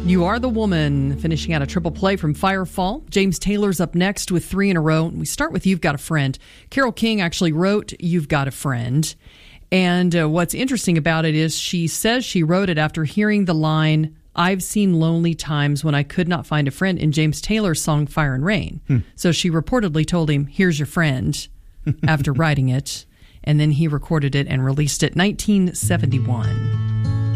You Are the Woman, finishing out a triple play from Firefall. James Taylor's up next with 3 in a row. We start with You've Got a Friend. Carole King actually wrote You've Got a Friend. And what's interesting about it is she says she wrote it after hearing the line, I've seen lonely times when I could not find a friend, in James Taylor's song Fire and Rain. So she reportedly told him, here's your friend, after writing it. And then he recorded it and released it in 1971.